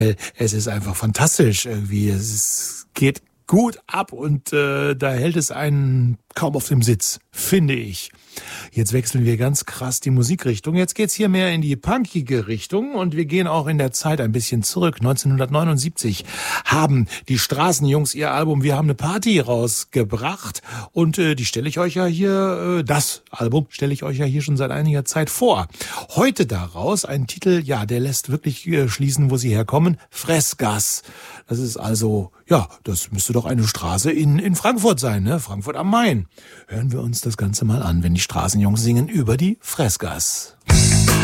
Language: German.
Es ist einfach fantastisch irgendwie. Geht gut ab und da hält es einen kaum auf dem Sitz, finde ich. Jetzt wechseln wir ganz krass die Musikrichtung. Jetzt geht's hier mehr in die punkige Richtung und wir gehen auch in der Zeit ein bisschen zurück. 1979 haben die Straßenjungs ihr Album Wir haben eine Party rausgebracht und die stelle ich euch ja hier, das Album stelle ich euch ja hier schon seit einiger Zeit vor. Heute daraus ein Titel, ja, der lässt wirklich schließen, wo sie herkommen, Fressgas. Das ist also, ja, das müsste doch eine Straße in Frankfurt sein, ne? Frankfurt am Main. Hören wir uns das Ganze mal an, wenn die Straßenjungs singen über die Fressgas.